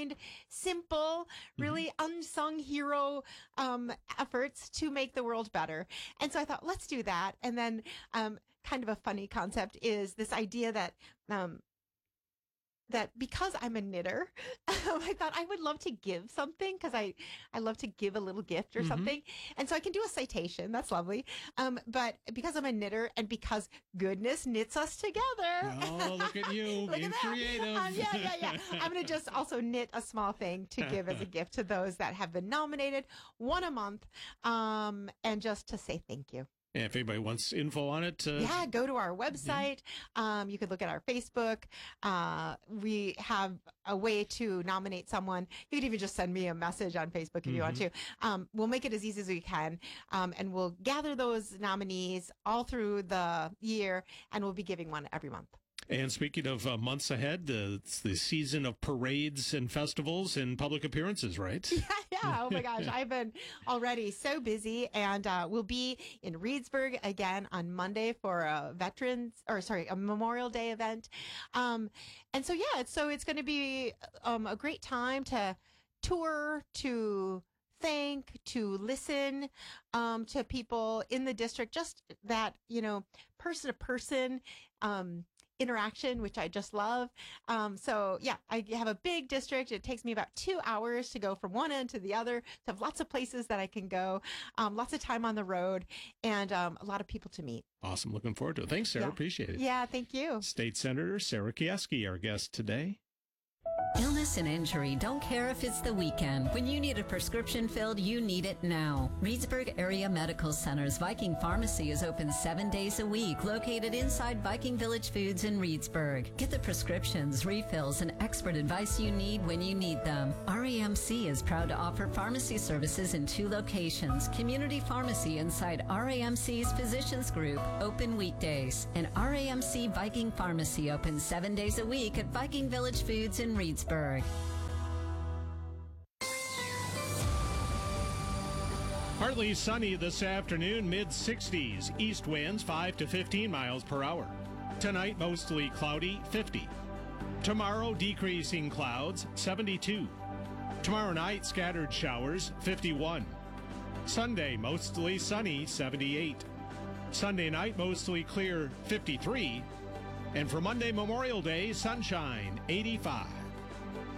kind, simple, really unsung hero efforts to make the world better. And so I thought, let's do that. And then kind of a funny concept is this idea that that because I'm a knitter, I thought I would love to give something because I love to give a little gift or something. And so I can do a citation. That's lovely. But because I'm a knitter and because goodness knits us together. Oh, look at you being creative. Yeah. I'm going to just also knit a small thing to give as a gift to those that have been nominated, one a month, and just to say thank you. Yeah, if anybody wants info on it. Go to our website. You could look at our Facebook. We have a way to nominate someone. You could even just send me a message on Facebook if you want to. We'll make it as easy as we can. And we'll gather those nominees all through the year, and we'll be giving one every month. And speaking of months ahead, it's the season of parades and festivals and public appearances, right? Yeah. Oh my gosh. I've been already so busy, and we'll be in Reedsburg again on Monday for a Memorial Day event. And so, it's going to be a great time to tour, to thank, to listen to people in the district, just that, person to person interaction, which I just love. I have a big district. It takes me about 2 hours to go from one end to the other. So I have lots of places that I can go, lots of time on the road, and a lot of people to meet. Awesome. Looking forward to it. Thanks, Sarah. Appreciate it. Yeah, thank you. State Senator Sarah Kieski, our guest today. Illness and injury don't care if it's the weekend. When you need a prescription filled, you need it now. Reedsburg Area Medical Center's Viking Pharmacy is open 7 days a week, located inside Viking Village Foods in Reedsburg. Get the prescriptions, refills, and expert advice you need when you need them. RAMC is proud to offer pharmacy services in 2 locations. Community Pharmacy inside RAMC's Physicians Group, open weekdays. And RAMC Viking Pharmacy open 7 days a week at Viking Village Foods in Reedsburg. Partly sunny this afternoon, mid-60s. East winds 5 to 15 miles per hour. Tonight, mostly cloudy, 50. Tomorrow, decreasing clouds, 72. Tomorrow night, scattered showers, 51. Sunday, mostly sunny, 78. Sunday night, mostly clear, 53. And for Monday, Memorial Day, sunshine, 85.